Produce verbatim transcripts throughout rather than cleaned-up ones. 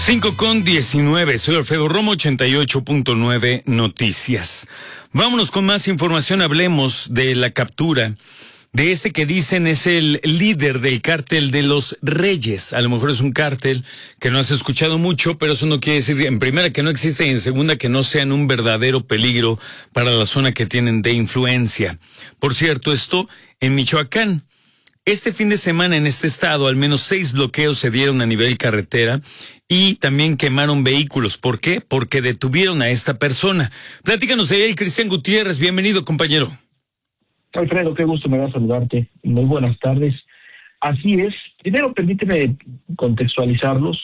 cinco con diecinueve, soy Alfredo Romo, ochenta y ocho punto nueve Noticias. Vámonos con más información, hablemos de la captura de este que dicen es el líder del cártel de los Reyes. A lo mejor es un cártel que no has escuchado mucho, pero eso no quiere decir, en primera, que no existe, y en segunda, que no sean un verdadero peligro para la zona que tienen de influencia. Por cierto, esto en Michoacán. Este fin de semana en este estado, al menos seis bloqueos se dieron a nivel carretera y también quemaron vehículos. ¿Por qué? Porque detuvieron a esta persona. Platícanos de él, Cristian Gutiérrez. Bienvenido, compañero. Alfredo, qué gusto me da saludarte. Muy buenas tardes. Así es. Primero, permíteme contextualizarlos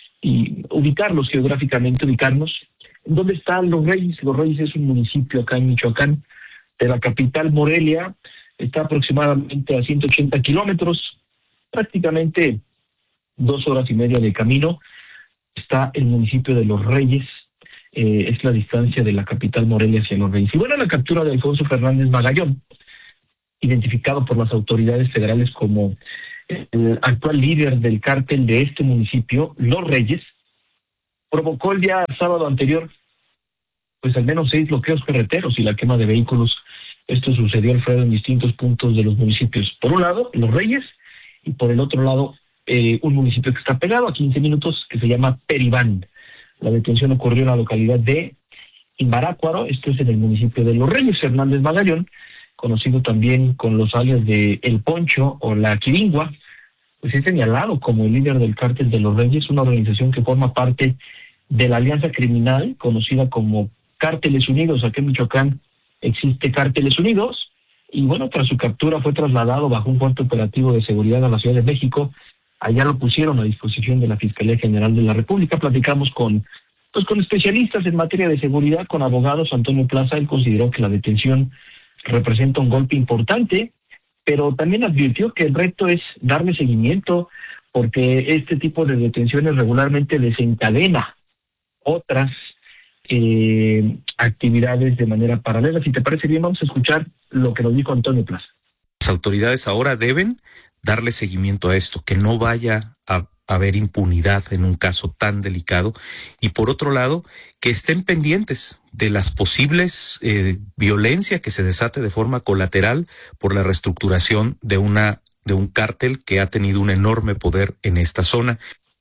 y ubicarlos geográficamente, ubicarnos. ¿Dónde están Los Reyes? Los Reyes es un municipio acá en Michoacán, de la capital Morelia. Está aproximadamente a ciento ochenta kilómetros, prácticamente dos horas y media de camino. Está el municipio de Los Reyes, eh, es la distancia de la capital Morelia hacia Los Reyes. Y bueno, la captura de Alfonso Fernández Magallón, identificado por las autoridades federales como el actual líder del cártel de este municipio, Los Reyes, provocó el día sábado anterior pues al menos seis bloqueos carreteros y la quema de vehículos. Esto sucedió, Alfredo, en distintos puntos de los municipios. Por un lado, Los Reyes, y por el otro lado, eh, un municipio que está pegado a quince minutos, que se llama Peribán. La detención ocurrió en la localidad de Imbarácuaro, esto es en el municipio de Los Reyes. Fernández Magallón, conocido también con los alias de El Poncho o La Quiringua, pues es señalado como el líder del cártel de Los Reyes, una organización que forma parte de la alianza criminal conocida como Cárteles Unidos. Aquí en Michoacán existe Cárteles Unidos, y bueno, tras su captura fue trasladado bajo un fuerte operativo de seguridad a la Ciudad de México. Allá lo pusieron a disposición de la Fiscalía General de la República. Platicamos con, pues, con especialistas en materia de seguridad, con abogados. Antonio Plaza, él consideró que la detención representa un golpe importante, pero también advirtió que el reto es darle seguimiento, porque este tipo de detenciones regularmente desencadena otras Eh, actividades de manera paralela. Si te parece bien, vamos a escuchar lo que nos dijo Antonio Plaza. Las autoridades ahora deben darle seguimiento a esto, que no vaya a haber impunidad en un caso tan delicado, y por otro lado, que estén pendientes de las posibles eh, violencia que se desate de forma colateral por la reestructuración de una de un cártel que ha tenido un enorme poder en esta zona.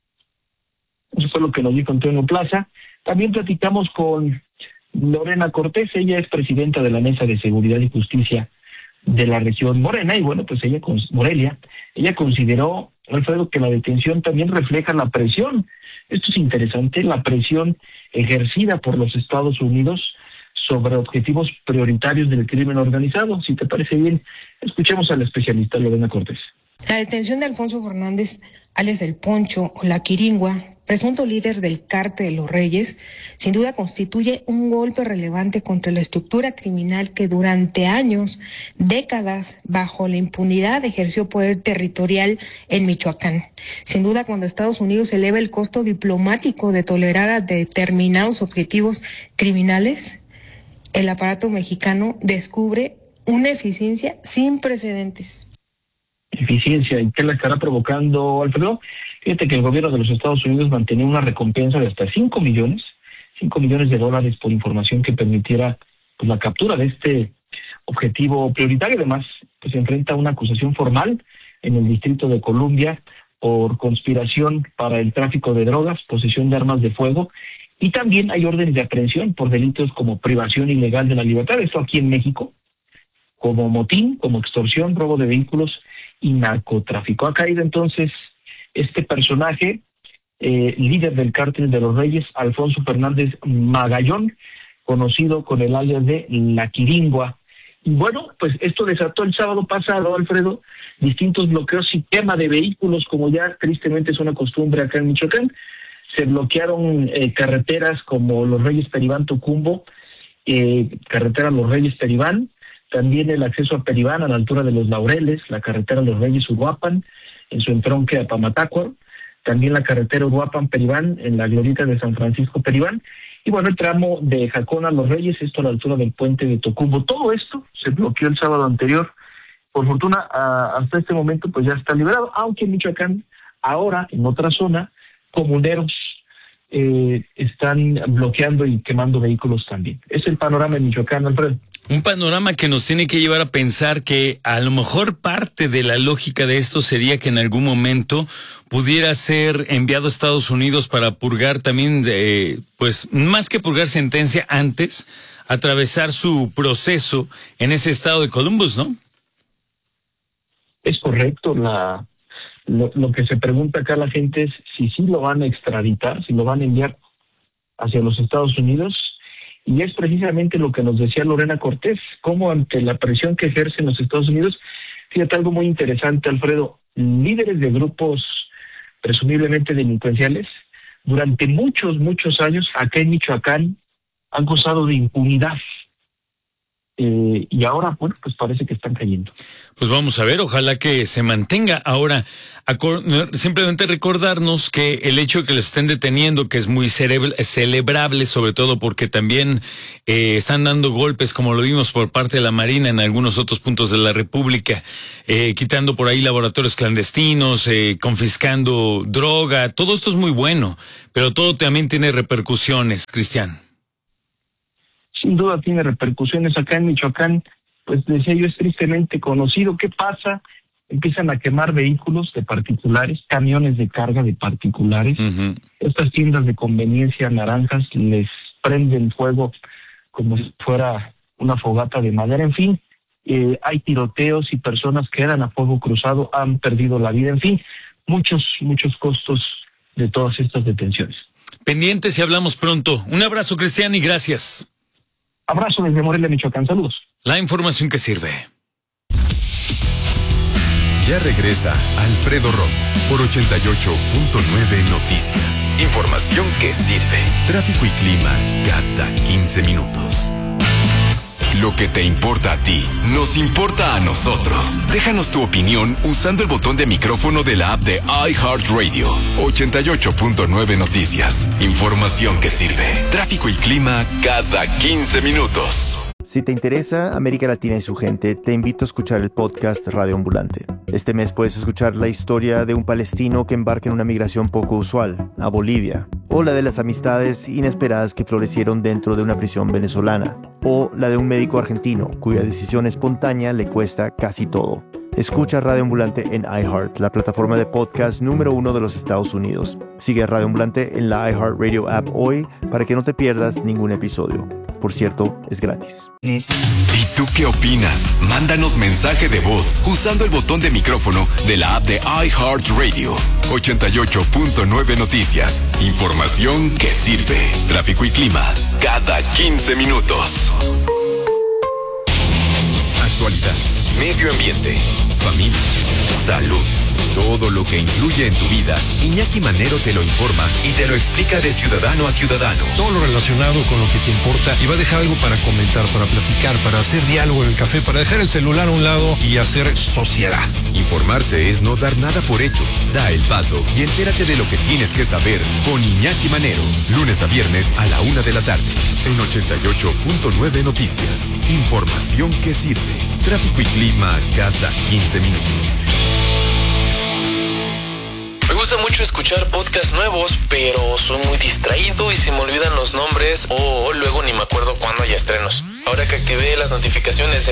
Eso fue lo que nos dijo Antonio Plaza. También platicamos con Lorena Cortés. Ella es presidenta de la Mesa de Seguridad y Justicia de la región Morena, y bueno, pues ella, Morelia, ella consideró, Alfredo, que la detención también refleja la presión, esto es interesante, la presión ejercida por los Estados Unidos sobre objetivos prioritarios del crimen organizado. Si te parece bien, escuchemos a la especialista Lorena Cortés. La detención de Alfonso Fernández, alias El Poncho o La Quiringua, presunto líder del cártel de Los Reyes, sin duda constituye un golpe relevante contra la estructura criminal que durante años, décadas, bajo la impunidad ejerció poder territorial en Michoacán. Sin duda, cuando Estados Unidos eleva el costo diplomático de tolerar a determinados objetivos criminales, el aparato mexicano descubre una eficiencia sin precedentes. Eficiencia, ¿y qué la estará provocando, Alfredo? Fíjate que el gobierno de los Estados Unidos mantenía una recompensa de hasta cinco millones, cinco millones de dólares por información que permitiera pues, la captura de este objetivo prioritario. Además, pues se enfrenta a una acusación formal en el Distrito de Columbia por conspiración para el tráfico de drogas, posesión de armas de fuego, y también hay órdenes de aprehensión por delitos como privación ilegal de la libertad, esto aquí en México, como motín, como extorsión, robo de vehículos y narcotráfico. Ha caído entonces este personaje, eh, líder del cártel de Los Reyes, Alfonso Fernández Magallón, conocido con el alias de La Quiringua. Y bueno, pues esto desató el sábado pasado, Alfredo, distintos bloqueos y quema de vehículos, como ya tristemente es una costumbre acá en Michoacán. Se bloquearon eh, carreteras como Los Reyes Peribán Tocumbo, eh, carretera Los Reyes Peribán, también el acceso a Peribán a la altura de Los Laureles, la carretera Los Reyes Uruapan, en su entronque a Pamatácuaro, también la carretera Uruapan-Peribán, en la glorieta de San Francisco-Peribán, y bueno, el tramo de Jacón a Los Reyes, esto a la altura del puente de Tocumbo. Todo esto se bloqueó el sábado anterior. Por fortuna, a, hasta este momento, pues ya está liberado, aunque en Michoacán, ahora, en otra zona, comuneros eh, están bloqueando y quemando vehículos también. Es el panorama en Michoacán, Alfredo. Un panorama que nos tiene que llevar a pensar que a lo mejor parte de la lógica de esto sería que en algún momento pudiera ser enviado a Estados Unidos para purgar también, eh, pues más que purgar sentencia antes, atravesar su proceso en ese estado de Columbus, ¿no? Es correcto. La, lo, lo que se pregunta acá la gente es si sí lo van a extraditar, si lo van a enviar hacia los Estados Unidos. Y es precisamente lo que nos decía Lorena Cortés, cómo ante la presión que ejercen los Estados Unidos, fíjate algo muy interesante, Alfredo, líderes de grupos presumiblemente delincuenciales, durante muchos, muchos años, acá en Michoacán, han gozado de impunidad. Eh, y ahora, bueno, pues parece que están cayendo. Pues vamos a ver, ojalá que se mantenga. Ahora, simplemente recordarnos que el hecho de que les estén deteniendo, que es muy celebrable, sobre todo porque también eh, están dando golpes, como lo vimos por parte de la Marina en algunos otros puntos de la República, eh, quitando por ahí laboratorios clandestinos, eh, confiscando droga, todo esto es muy bueno, pero todo también tiene repercusiones, Cristian. Sin duda tiene repercusiones acá en Michoacán, pues decía yo, es tristemente conocido. ¿Qué pasa? Empiezan a quemar vehículos de particulares, camiones de carga de particulares. Uh-huh. Estas tiendas de conveniencia naranjas les prenden fuego como si fuera una fogata de madera. En fin, eh, hay tiroteos y personas quedan a fuego cruzado, han perdido la vida. En fin, muchos, muchos costos de todas estas detenciones. Pendientes y hablamos pronto. Un abrazo, Cristian, y gracias. Abrazo desde Morelia, Michoacán. Saludos. La información que sirve. Ya regresa Alfredo Romo por ochenta y ocho punto nueve Noticias. Información que sirve. Tráfico y clima cada quince minutos. Lo que te importa a ti, nos importa a nosotros. Déjanos tu opinión usando el botón de micrófono de la app de iHeartRadio. ochenta y ocho punto nueve Noticias. Información que sirve. Tráfico y clima cada quince minutos. Si te interesa América Latina y su gente, te invito a escuchar el podcast Radio Ambulante. Este mes puedes escuchar la historia de un palestino que embarca en una migración poco usual, a Bolivia, o la de las amistades inesperadas que florecieron dentro de una prisión venezolana, o la de un médico argentino cuya decisión espontánea le cuesta casi todo. Escucha Radio Ambulante en iHeart, la plataforma de podcast número uno de los Estados Unidos. Sigue a Radio Ambulante en la iHeartRadio app hoy para que no te pierdas ningún episodio. Por cierto, es gratis. ¿Y tú qué opinas? Mándanos mensaje de voz usando el botón de micrófono de la app de iHeartRadio. ochenta y ocho punto nueve Noticias. Información que sirve. Tráfico y clima cada quince minutos. Actualidad, medio ambiente, familia, salud. Todo lo que influye en tu vida, Iñaki Manero te lo informa y te lo explica de ciudadano a ciudadano. Todo lo relacionado con lo que te importa y va a dejar algo para comentar, para platicar, para hacer diálogo en el café, para dejar el celular a un lado y hacer sociedad. Informarse es no dar nada por hecho. Da el paso y entérate de lo que tienes que saber con Iñaki Manero. Lunes a viernes a la una de la tarde. En ochenta y ocho punto nueve Noticias. Información que sirve. Tráfico y clima cada quince minutos. Me gusta mucho escuchar podcasts nuevos, pero soy muy distraído y se me olvidan los nombres o luego ni me acuerdo cuándo hay estrenos. Ahora que activé las notificaciones de